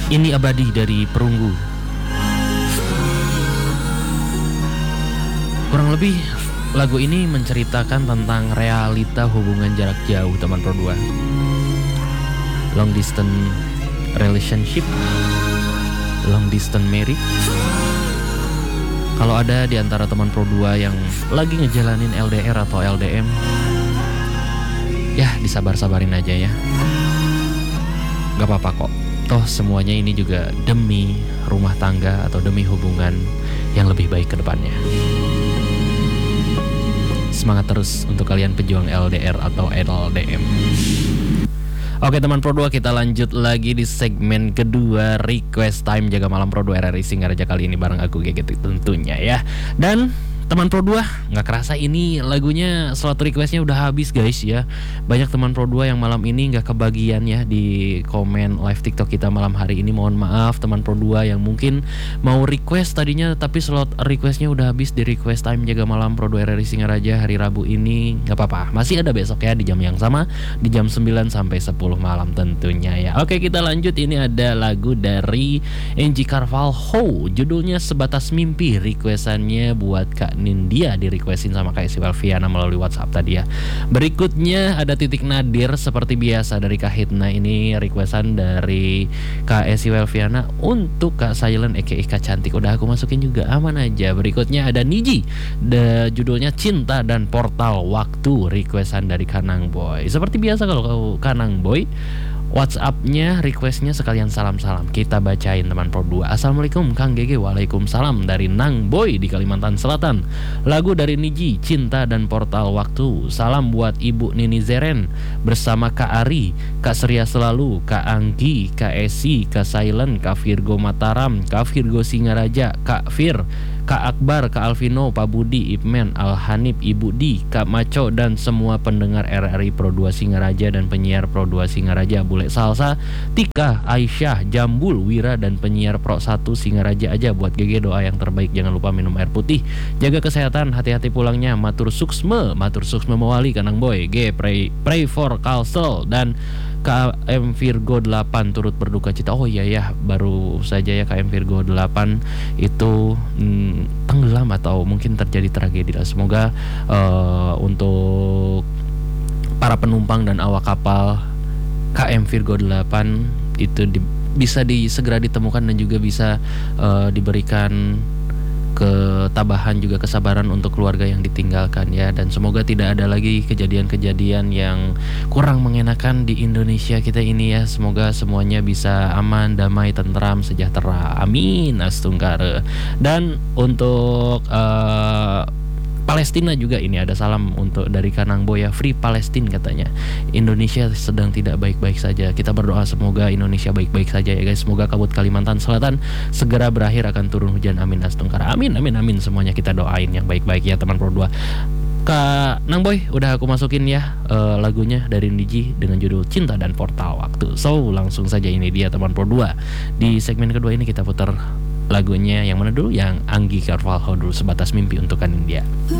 Ini Abadi dari Perunggu. Kurang lebih lagu ini menceritakan tentang realita hubungan jarak jauh teman Pro 2. Long distance relationship, long distance marriage. Kalau ada di antara teman Pro 2 yang lagi ngejalanin LDR atau LDM, ya disabar-sabarin aja ya. Gak apa-apa kok. Toh semuanya ini juga demi rumah tangga atau demi hubungan yang lebih baik ke depannya. Semangat terus untuk kalian pejuang LDR atau LDM. Oke teman Pro 2, kita lanjut lagi di segmen kedua, Request Time Jaga Malam Pro 2 RRI Singaraja kali ini bareng aku GGT tentunya ya. Dan teman Pro 2, gak kerasa ini lagunya slot requestnya udah habis guys ya. Banyak teman Pro 2 yang malam ini gak kebagian ya di komen live TikTok kita malam hari ini. Mohon maaf teman Pro 2 yang mungkin mau request tadinya tapi slot requestnya udah habis di Request Time Jaga Malam Pro 2 RRI Singaraja hari Rabu ini. Gak apa-apa, masih ada besok ya di jam yang sama, di jam 9 sampai 10 malam tentunya ya. Oke kita lanjut, ini ada lagu dari Angie Carvalho, judulnya Sebatas Mimpi. Requestannya buat Kak Nindya, di requestin sama Kak Esi Welviana melalui WhatsApp tadi ya. Berikutnya ada Titik Nadir seperti biasa dari Kak Hitna. Ini requestan dari Kak Esi Welviana untuk Kak Silent aka Kak Cantik. Udah aku masukin juga, aman aja. Berikutnya ada Niji, judulnya Cinta dan Portal Waktu, requestan dari Kanang Boy. Seperti biasa kalau Kanang Boy WhatsApp-nya, request-nya sekalian salam-salam kita bacain teman Pro 2. Assalamualaikum Kang GG. Waalaikumsalam dari Nang Boy di Kalimantan Selatan. Lagu dari Niji, Cinta dan Portal Waktu. Salam buat Ibu Nini Zeren bersama Kak Ari, Kak Surya Selalu, Kak Anggi, Kak Esi, Kak Silent, Kak Virgo Mataram, Kak Virgo Singaraja, Kak Fir, Kak Akbar, Kak Alvino, Pak Budi, Ipmen, Al Hanif, Ibu Di, Kak Maco, dan semua pendengar RRI Pro 2 Singaraja dan penyiar Pro 2 Singaraja, Bule Salsa, Tika, Aisyah, Jambul, Wira, dan penyiar Pro 1 Singaraja aja. Buat GG doa yang terbaik, jangan lupa minum air putih, jaga kesehatan, hati-hati pulangnya. Matur suksme mewali Kanang Boy. Pray for Kalsel dan KM Virgo 8 turut berduka cita. Oh iya ya, baru saja ya KM Virgo 8 itu tenggelam atau mungkin terjadi tragedi lah. Semoga untuk para penumpang dan awak kapal KM Virgo 8 itu bisa segera ditemukan dan juga bisa diberikan ketabahan juga kesabaran untuk keluarga yang ditinggalkan ya. Dan semoga tidak ada lagi kejadian-kejadian yang kurang mengenakan di Indonesia kita ini ya. Semoga semuanya bisa aman, damai, tentram, sejahtera, amin astungkare. Dan untuk Palestina juga ini ada salam untuk dari Kanang Boy ya, Free Palestine katanya. Indonesia sedang tidak baik-baik saja. Kita berdoa semoga Indonesia baik-baik saja ya guys. Semoga kabut Kalimantan Selatan segera berakhir, akan turun hujan, amin astungkara. Amin amin amin, semuanya kita doain yang baik-baik ya teman Pro 2. Kak Nang Boy udah aku masukin ya lagunya dari Niji dengan judul Cinta dan Portal Waktu. So langsung saja ini dia teman Pro 2. Di segmen kedua ini kita putar lagunya yang mana dulu? Yang Anggi Carvalho dulu, Sebatas Mimpi untuk Kak Nindya.